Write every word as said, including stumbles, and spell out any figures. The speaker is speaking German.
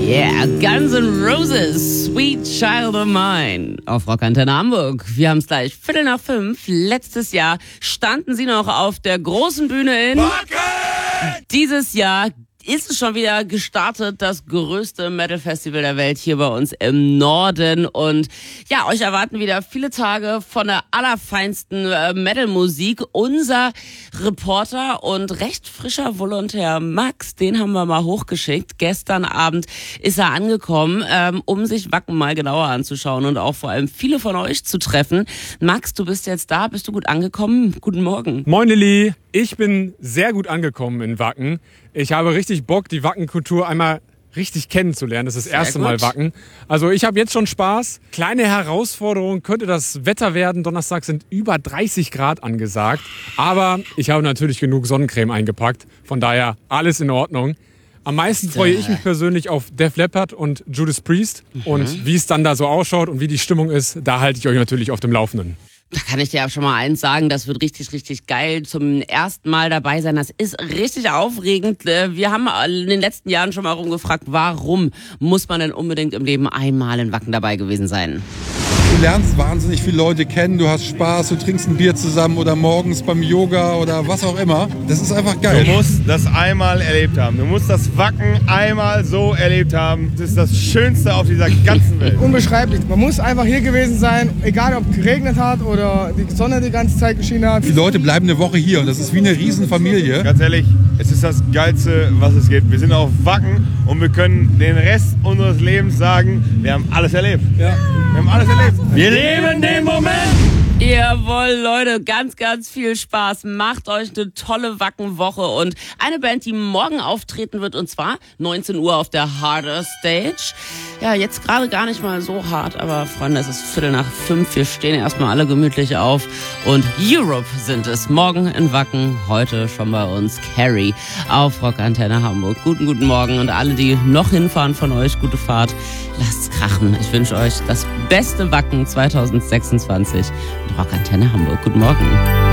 Yeah, Guns N' Roses, Sweet Child of Mine auf Rockantenne Hamburg. Wir haben es gleich Viertel nach fünf. Letztes Jahr standen sie noch auf der großen Bühne in Wacken. Dieses Jahr ist es schon wieder gestartet, das größte Metal-Festival der Welt hier bei uns im Norden. Und ja, euch erwarten wieder viele Tage von der allerfeinsten äh, Metal-Musik. Unser Reporter und recht frischer Volontär Max, den haben wir mal hochgeschickt. Gestern Abend ist er angekommen, ähm, um sich Wacken mal genauer anzuschauen und auch vor allem viele von euch zu treffen. Max, du bist jetzt da, bist du gut angekommen? Guten Morgen. Moin Lilly, ich bin sehr gut angekommen in Wacken. Ich habe richtig Bock, die Wackenkultur einmal richtig kennenzulernen. Das ist das Sehr erste gut. Mal Wacken. Also ich habe jetzt schon Spaß. Kleine Herausforderung könnte das Wetter werden. Donnerstag sind über dreißig Grad angesagt. Aber ich habe natürlich genug Sonnencreme eingepackt. Von daher alles in Ordnung. Am meisten freue ich mich persönlich auf Def Leppard und Judas Priest. Mhm. Und wie es dann da so ausschaut und wie die Stimmung ist, da halte ich euch natürlich auf dem Laufenden. Da kann ich dir ja schon mal eins sagen, das wird richtig, richtig geil zum ersten Mal dabei sein. Das ist richtig aufregend. Wir haben in den letzten Jahren schon mal rumgefragt, warum muss man denn unbedingt im Leben einmal in Wacken dabei gewesen sein? Du lernst wahnsinnig viele Leute kennen, du hast Spaß, du trinkst ein Bier zusammen oder morgens beim Yoga oder was auch immer. Das ist einfach geil. Du musst das einmal erlebt haben. Du musst das Wacken einmal so erlebt haben. Das ist das Schönste auf dieser ganzen Welt. Unbeschreiblich. Man muss einfach hier gewesen sein, egal ob es geregnet hat oder die Sonne die ganze Zeit geschienen hat. Die Leute bleiben eine Woche hier und das ist wie eine Riesenfamilie. Ganz ehrlich, es ist das Geilste, was es gibt. Wir sind auf Wacken und wir können den Rest unseres Lebens sagen, wir haben alles erlebt. Ja. Wir haben alles erlebt. Wir leben den Moment! Jawohl, Leute, ganz, ganz viel Spaß. Macht euch eine tolle Wackenwoche. Und eine Band, die morgen auftreten wird, und zwar neunzehn Uhr auf der Harder Stage. Ja, jetzt gerade gar nicht mal so hart, aber Freunde, es ist Viertel nach fünf. Wir stehen erstmal alle gemütlich auf. Und Europe sind es. Morgen in Wacken, heute schon bei uns Carrie auf Rockantenne Hamburg. Guten, guten Morgen. Und alle, die noch hinfahren von euch, gute Fahrt. Lasst's krachen. Ich wünsche euch das beste Wacken zwanzig sechsundzwanzig. Rockantenne Hamburg. Guten Morgen.